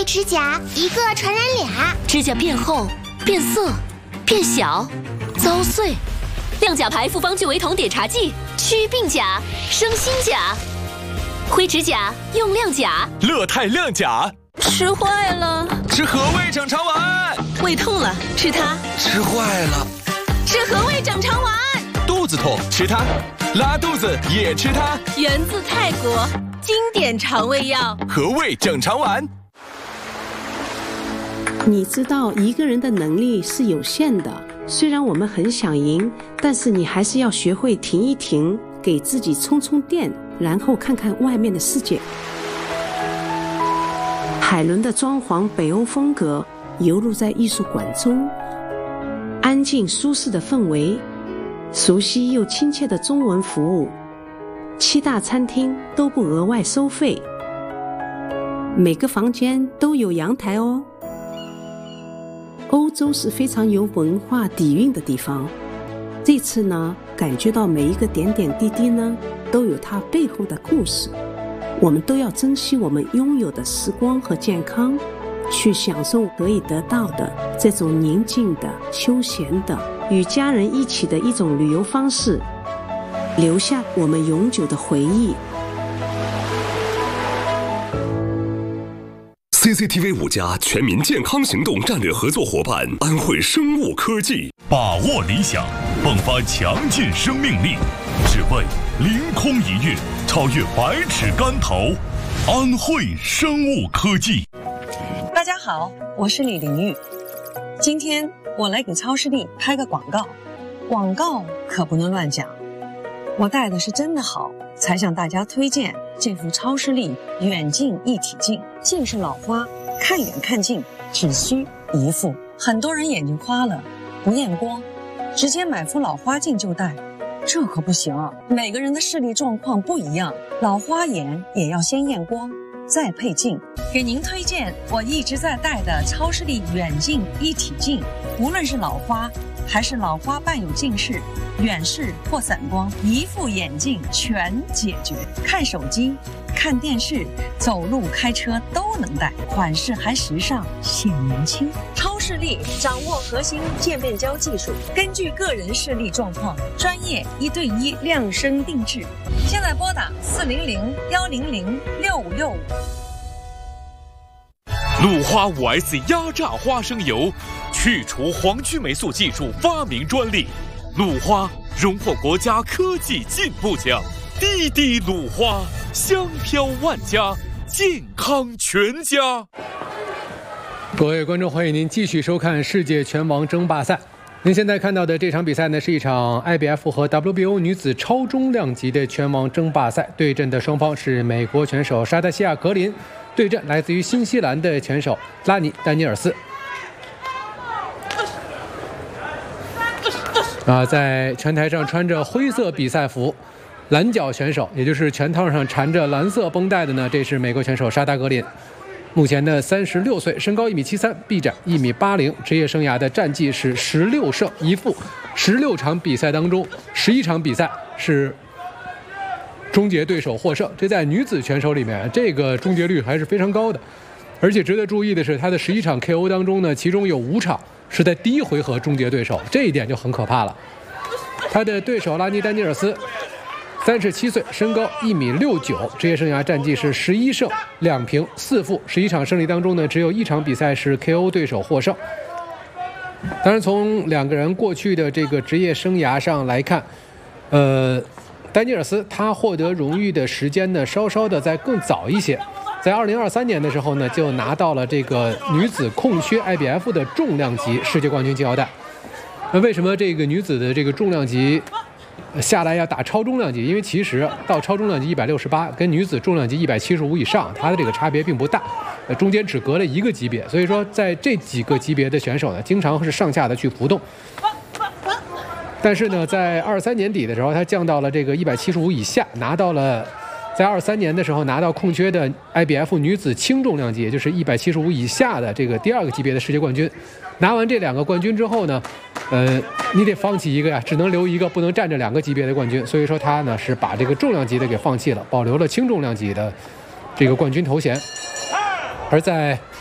灰指甲一个传染俩， 指甲变厚、变色、变小、遭碎。亮甲牌复方聚维酮碘茶剂，祛病甲，生新甲。灰指甲用亮甲， 乐泰亮甲。 吃坏了， 吃和味整肠丸。 胃痛了，吃它。 吃坏了， 吃和味整肠丸。 肚子痛，吃它。拉肚子也吃它。 源自泰国，经典肠胃药， 和味整肠丸。 你知道一个人的能力是有限的，虽然我们很想赢，但是你还是要学会停一停，给自己充充电，然后看看外面的世界。海伦的装潢北欧风格游入在艺术馆中，安静舒适的氛围，熟悉又亲切的中文服务，7大餐厅都不额外收费，每个房间都有阳台哦。欧洲是非常有文化底蕴的地方，这次呢，感觉到每一个点点滴滴呢，都有它背后的故事。我们都要珍惜我们拥有的时光和健康，去享受可以得到的这种宁静的、休闲的、与家人一起的一种旅游方式，留下我们永久的回忆。 CCTV 5家全民健康行动战略合作伙伴安慧生物科技， 把握理想，迸发强劲生命力，只为凌空一跃，超越百尺竿头。安慧生物科技。 大家好，我是李玲玉。今天我来给超视力拍个广告，广告可不能乱讲。我戴的是真的好，才向大家推荐这副超视力远近一体镜。近视老花，看远看近只需一副。很多人眼睛花了，不验光，直接买副老花镜就戴，这可不行。每个人的视力状况不一样，老花眼也要先验光，再配镜。给您推荐我一直在戴的超视力远近一体镜，无论是老花还是老花伴有近视、远视或散光，一副眼镜全解决。看手机、看电视、走路、开车都能戴，款式还时尚，显年轻。超视力掌握核心渐变焦技术，根据个人视力状况，专业1对1量身定制。现在拨打400-100-6565。 鲁花5S 压榨花生油，去除黄曲霉素技术发明专利。鲁花荣获国家科技进步奖，滴滴鲁花，香飘万家，健康全家。 各位观众，欢迎您继续收看世界拳王争霸赛。您现在看到的这场比赛呢，是一场 IBF 和 WBO 女子超中量级的拳王争霸赛，对阵的双方是美国拳手沙达西亚·格林，对阵来自于新西兰的拳手拉尼·丹尼尔斯。在拳台上穿着灰色比赛服，蓝脚选手，也就是拳套上缠着蓝色绷带的呢，这是美国拳手沙达·格林。目前的36岁，身高1.73米，臂展1.80米，职业生涯的战绩是16胜1负，16场比赛当中11场比赛是终结对手获胜，这在女子拳手里面这个终结率还是非常高的。而且值得注意的是，他的11场 KO 当中呢，其中有5场是在第一回合终结对手，这一点就很可怕了。他的对手拉尼·丹尼尔斯37岁，身高1.69米，职业生涯战绩是11胜2平4负，11场胜利当中呢，只有1场比赛是 KO 对手获胜。当然，从两个人过去的这个职业生涯上来看，丹尼尔斯他获得荣誉的时间呢，稍稍的在更早一些，在2023年的时候呢，就拿到了这个女子空靴 IBF 的重量级世界冠军金腰带。那为什么这个女子的这个重量级下来要打超重量级？因为其实到超重量级168跟女子重量级175以上，它的这个差别并不大，中间只隔了1个级别。所以说，在这几个级别的选手呢，经常是上下的去浮动。但是呢，在23年底的时候，他降到了这个175以下，拿到了在23年的时候拿到空缺的 IBF 女子轻重量级，也就是175以下的这个第2个级别的世界冠军。拿完这2个冠军之后呢，你得放弃一个呀，只能留一个，不能占着2个级别的冠军。所以说他呢是把这个重量级的给放弃了，保留了轻重量级的这个冠军头衔。而在